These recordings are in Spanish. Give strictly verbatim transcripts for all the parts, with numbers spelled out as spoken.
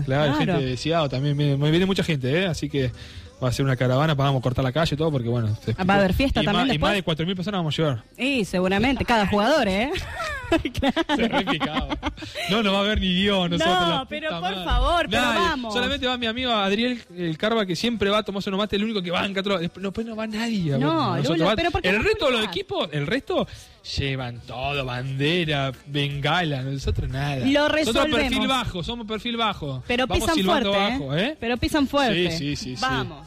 claro, Claro. gente de Ciudad también, viene, viene mucha gente, ¿eh? Así que va a ser una caravana, vamos a cortar la calle y todo, porque bueno... se Va a haber fiesta y también más, y después. más de cuatro mil personas vamos a llevar. Y seguramente, cada jugador, ¿eh? Claro. Se re picado. No, no va a haber ni Dios nosotros. No, la pero puta por madre. favor, pero Nadie. vamos. Solamente va mi amigo Adriel el Carva, que siempre va a tomarse unos mates, el único que banca. Todo. Después, después no va nadie. a ver, No, nosotros Lula, va- pero ¿por qué el no resto de los juntás? equipos, el resto llevan todo, bandera, bengala, nosotros nada. Lo Nosotros resolvemos. perfil bajo, somos perfil bajo. Pero Vamos pisan silbando fuerte, bajo, ¿eh? ¿eh? Pero pisan fuerte. Sí, sí, sí, sí. Vamos.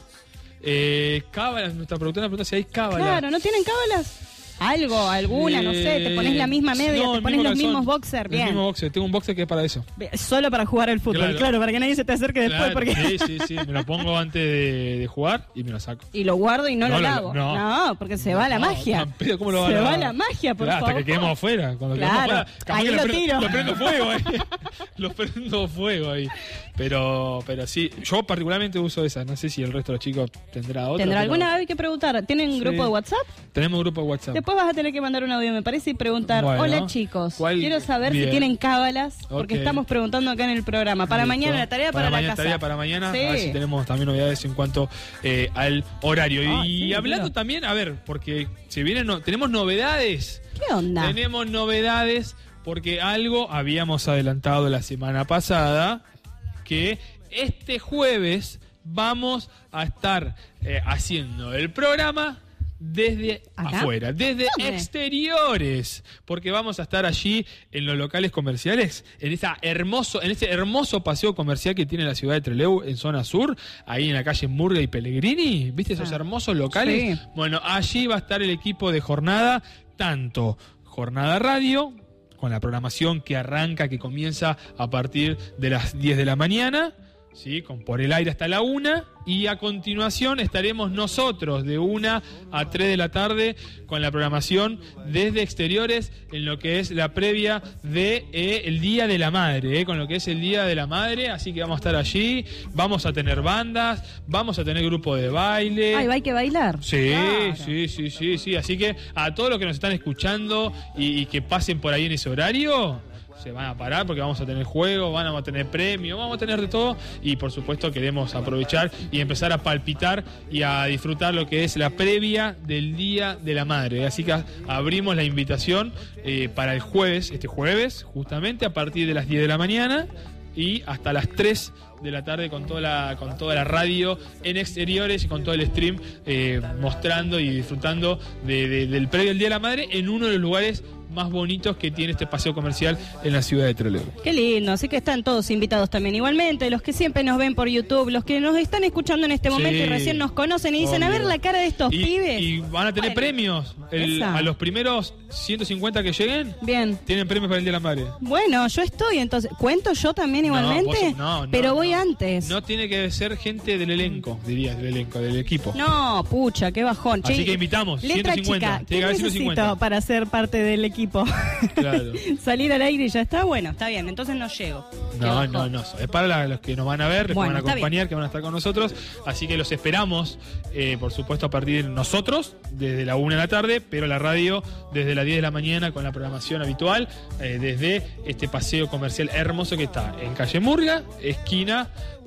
Eh, cábalas, nuestra productora pregunta si hay cábalas. Claro, ¿no tienen cábalas? Algo, alguna, no sé, te pones la misma media, No, te el pones mismo los calzón. mismos boxers, El bien. mismo boxer, tengo un boxer que es para eso. Solo para jugar al fútbol, claro, Claro. para que nadie se te acerque después. Claro, porque Sí, sí, sí, me lo pongo antes de, de jugar y me lo saco. Y lo guardo y no, No lo lo- lavo. no. No, porque se va la No, magia. tan pedo, ¿cómo lo va a se lavar? va la magia, por Claro, favor. hasta que quedemos afuera. Cuando Claro, quedemos afuera, capaz ahí que lo prendo, tiro. lo prendo fuego ahí. Lo prendo fuego ahí. Pero, pero sí, yo particularmente uso esa. No sé si el resto de los chicos tendrá otra. ¿Tendrá pero alguna? Hay que preguntar. ¿Tienen un Sí. grupo de WhatsApp? Tenemos un grupo de WhatsApp. Después vas a tener que mandar un audio, me parece, y preguntar, Bueno, hola chicos, ¿cuál? quiero saber Bien. si tienen cábalas, porque Ok. estamos preguntando acá en el programa. Para Listo. mañana, la tarea para, mañana, la casa. Tarea para mañana, Sí. a ver si tenemos también novedades en cuanto eh, al horario. Ah, y sí, hablando claro. también, a ver, porque si vienen, no, tenemos novedades. ¿Qué onda? Tenemos novedades porque algo habíamos adelantado la semana pasada, que este jueves vamos a estar eh, haciendo el programa desde ¿Acá? afuera, desde ¿Dónde? exteriores, porque vamos a estar allí en los locales comerciales, en esa hermoso, en ese hermoso paseo comercial que tiene la ciudad de Trelew en zona sur, ahí en la calle Murga y Pellegrini, ¿viste esos Ah. hermosos locales? Sí. Bueno, allí va a estar el equipo de Jornada, tanto Jornada Radio, con la programación que arranca, que comienza a partir de las diez de la mañana, ¿sí? Con Por el Aire hasta la una, y a continuación estaremos nosotros de una a tres de la tarde con la programación desde exteriores en lo que es la previa de eh, el Día de la Madre, eh, con lo que es el Día de la Madre, así que vamos a estar allí, vamos a tener bandas, vamos a tener grupo de baile. Ay, hay que bailar. Sí, Claro. sí, sí, sí, sí. Así que a todos los que nos están escuchando y, y que pasen por ahí en ese horario, se van a parar porque vamos a tener juegos, van a tener premios, vamos a tener de todo. Y por supuesto queremos aprovechar y empezar a palpitar y a disfrutar lo que es la previa del Día de la Madre. Así que abrimos la invitación eh, para el jueves, este jueves, justamente a partir de las diez de la mañana y hasta las tres de la tarde con toda la con toda la radio en exteriores y con todo el stream eh, mostrando y disfrutando de, de, del previo del Día de la Madre en uno de los lugares más bonitos que tiene este paseo comercial en la ciudad de Trelew. Qué lindo, así que están todos invitados también. Igualmente, los que siempre nos ven por YouTube, los que nos están escuchando en este Sí. momento y recién nos conocen y dicen, a Obvio. ver la cara de estos y, pibes. y van a tener Bueno, premios. El- esa. a los primeros ciento cincuenta que lleguen, Bien. tienen premios para el Día de la Madre. Bueno, yo estoy, entonces, ¿cuento yo también No, igualmente? vos- no, no, pero voy no. antes. No tiene que ser gente del elenco, diría, del elenco, del equipo. No, pucha, qué bajón. Así Che, que invitamos, letra ciento cincuenta. chica, Tiene que haber ¿qué ciento necesito cincuenta. para ser parte del equipo? Claro. Salir al aire y ya está. Bueno, está bien, entonces no llego. Qué No, bajón. no, no. Es para la- los que nos van a ver, los Bueno, que van a está acompañar, que van a estar con nosotros. Así que los esperamos, eh, por supuesto, a partir de nosotros, desde la una de la tarde, pero la radio desde las diez de la mañana con la programación habitual, eh, desde este paseo comercial hermoso que está en calle Murga, esquina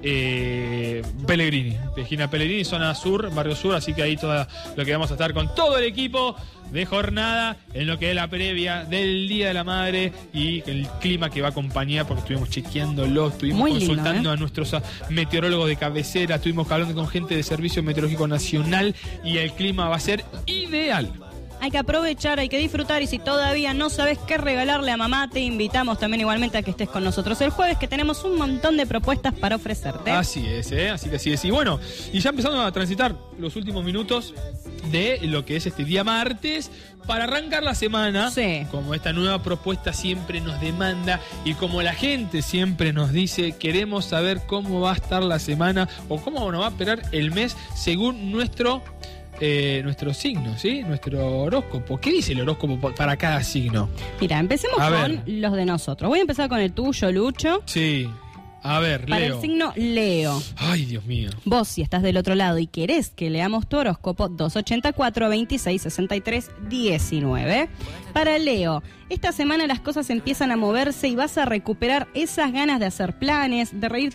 eh, Pellegrini. Esquina Pellegrini, zona sur, barrio sur. Así que ahí todo lo que vamos a estar con todo el equipo de Jornada en lo que es la previa del Día de la Madre y el clima que va a acompañar, porque estuvimos chequeándolo, estuvimos Muy lindo, consultando ¿eh? a nuestros a, meteorólogos de cabecera, estuvimos hablando con gente de Servicio Meteorológico Nacional y el clima va a ser ideal. Hay que aprovechar, hay que disfrutar y si todavía no sabes qué regalarle a mamá, te invitamos también igualmente a que estés con nosotros el jueves, que tenemos un montón de propuestas para ofrecerte. Así es, ¿eh? Así que así es. Y bueno, y ya empezando a transitar los últimos minutos de lo que es este día martes, para arrancar la semana, Sí. como esta nueva propuesta siempre nos demanda y como la gente siempre nos dice, queremos saber cómo va a estar la semana o cómo nos va a esperar el mes según nuestro... Eh, nuestro signo, ¿sí? Nuestro horóscopo. ¿Qué dice el horóscopo pa- para cada signo? Mira, empecemos A con ver. los de nosotros. Voy a empezar con el tuyo, Lucho. Sí. A ver, Para Leo. el signo Leo. Ay, Dios mío. Vos, si estás del otro lado y querés que leamos tu horóscopo, dos ochenta y cuatro, veintiséis, sesenta y tres, diecinueve. Para Leo, esta semana las cosas empiezan a moverse y vas a recuperar esas ganas de hacer planes, de reír